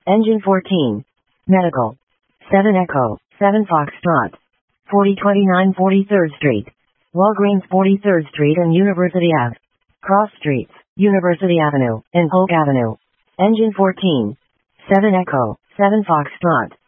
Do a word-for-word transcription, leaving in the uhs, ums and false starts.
Engine fourteen. Medical. seven Echo, seven Foxtrot. forty twenty-nine forty-third Street. Walgreens forty-third Street and University Avenue. Cross Streets, University Avenue, and Polk Avenue. Engine fourteen. seven Echo, seven Foxtrot.